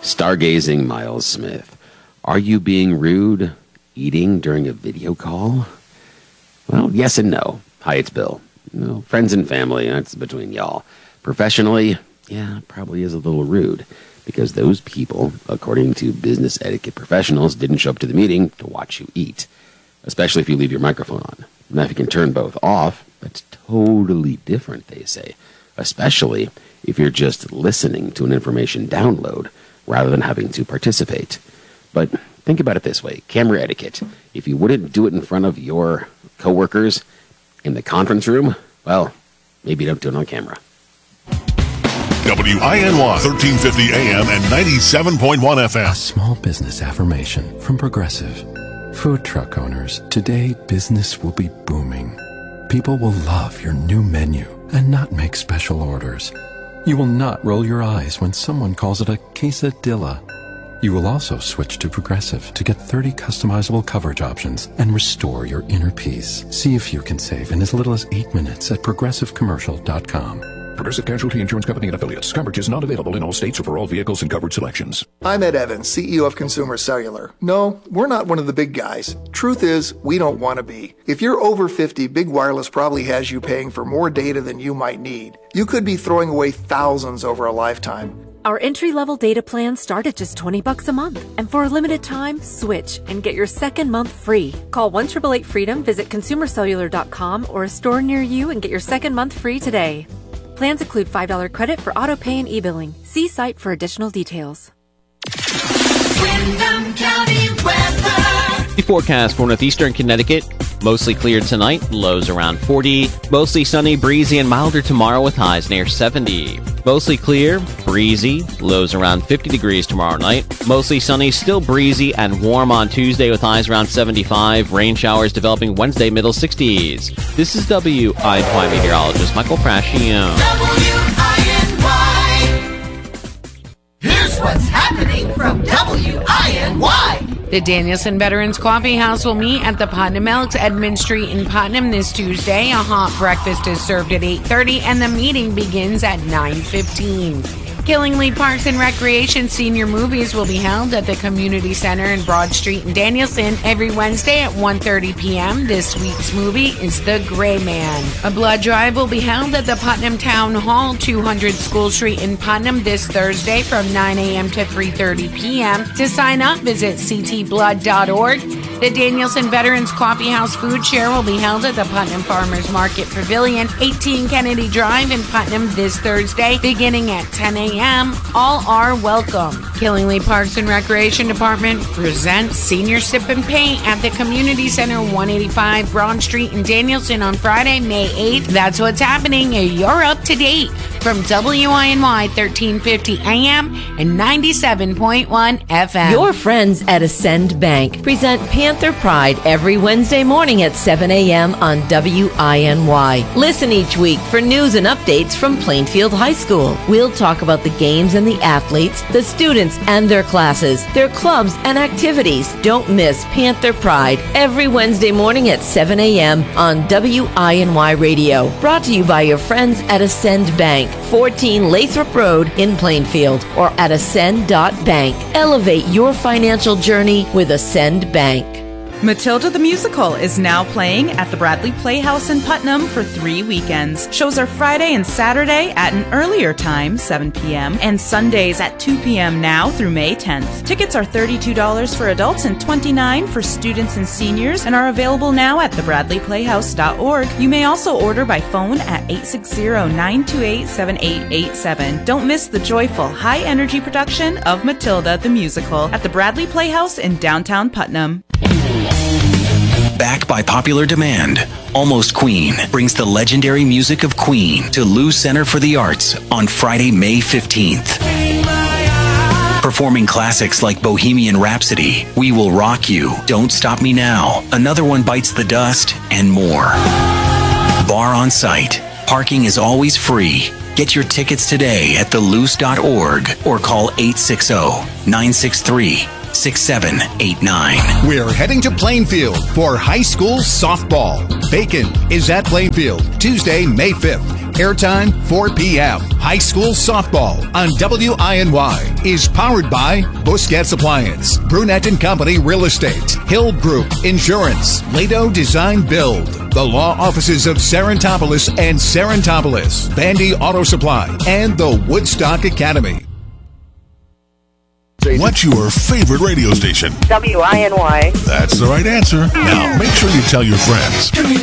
Stargazing Miles Smith. Are you being rude eating during a video call? Well, yes and no. Hi, it's Bill. No, friends and family, that's between y'all. Professionally, yeah, probably is a little rude because those people, according to business etiquette professionals, didn't show up to the meeting to watch you eat, especially if you leave your microphone on. Now, if you can turn both off, that's totally different, they say, especially if you're just listening to an information download rather than having to participate. But think about it this way, camera etiquette. If you wouldn't do it in front of your coworkers in the conference room, well, maybe don't do it on camera. WINY 1350 AM and 97.1 FM. A small business affirmation from Progressive. Food truck owners, today business will be booming. People will love your new menu and not make special orders. You will not roll your eyes when someone calls it a quesadilla. You will also switch to Progressive to get 30 customizable coverage options and restore your inner peace. See if you can save in as little as 8 minutes at progressivecommercial.com. Progressive Casualty Insurance Company and Affiliates. Coverage is not available in all states or for all vehicles and coverage selections. I'm Ed Evans, CEO of Consumer Cellular. No, we're not one of the big guys. Truth is, we don't want to be. If you're over 50, Big Wireless probably has you paying for more data than you might need. You could be throwing away thousands over a lifetime. Our entry-level data plans start at just $20 a month. And for a limited time, switch and get your second month free. Call 1-888-FREEDOM, visit consumercellular.com or a store near you and get your second month free today. Plans include $5 credit for auto pay and e-billing. See site for additional details. Windham County weather. The forecast for northeastern Connecticut. Mostly clear tonight, lows around 40. Mostly sunny, breezy, and milder tomorrow with highs near 70. Mostly clear, breezy, lows around 50 degrees tomorrow night. Mostly sunny, still breezy, and warm on Tuesday with highs around 75. Rain showers developing Wednesday, middle 60s. This is WINY meteorologist Michael Prascione. WINY. Here's what's happening from WINY. The Danielson Veterans Coffee House will meet at the Putnam Elks, Edmund Street in Putnam this Tuesday. A hot breakfast is served at 8:30 and the meeting begins at 9:15. Killingly Parks and Recreation Senior Movies will be held at the Community Center in Broad Street in Danielson every Wednesday at 1:30 p.m. This week's movie is The Gray Man. A blood drive will be held at the Putnam Town Hall, 200 School Street in Putnam this Thursday from 9 a.m. to 3:30 p.m. To sign up, visit ctblood.org. The Danielson Veterans Coffee House Food Share will be held at the Putnam Farmers Market Pavilion, 18 Kennedy Drive in Putnam this Thursday, beginning at 10 a.m. All are welcome. Killingly Parks and Recreation Department presents Senior Sip and Paint at the Community Center, 185 Broad Street in Danielson on Friday, May 8th. That's what's happening. You're up to date. From WINY 1350 AM and 97.1 FM. Your friends at Ascend Bank present Panther Pride every Wednesday morning at 7 a.m. on WINY. Listen each week for news and updates from Plainfield High School. We'll talk about the games and the athletes, the students and their classes, their clubs and activities. Don't miss Panther Pride every Wednesday morning at 7 a.m. on WINY Radio. Brought to you by your friends at Ascend Bank, 14 Lathrop Road in Plainfield, or at ascend.bank. Elevate your financial journey with Ascend Bank. Matilda the Musical is now playing at the Bradley Playhouse in Putnam for 3 weekends. Shows are Friday and Saturday at an earlier time, 7 p.m., and Sundays at 2 p.m. now through May 10th. Tickets are $32 for adults and $29 for students and seniors and are available now at thebradleyplayhouse.org. You may also order by phone at 860-928-7887. Don't miss the joyful, high-energy production of Matilda the Musical at the Bradley Playhouse in downtown Putnam. Back by popular demand, Almost Queen brings the legendary music of Queen to Lou Center for the Arts on Friday, May 15th. Performing classics like Bohemian Rhapsody, We Will Rock You, Don't Stop Me Now, Another One Bites the Dust, and more. Bar on site. Parking is always free. Get your tickets today at theloose.org or call 860-963 6789. We're heading to Plainfield for high school softball. Bacon is at Plainfield, Tuesday, May 5th. Airtime 4 p.m. High school softball on WINY is powered by Busquets Appliance, Brunette & Company Real Estate, Hill Group Insurance, Lado Design Build, the law offices of Serentopolis and Serentopolis, Bandy Auto Supply, and the Woodstock Academy. What's your favorite radio station? WINY. That's the right answer. Now, make sure you tell your friends.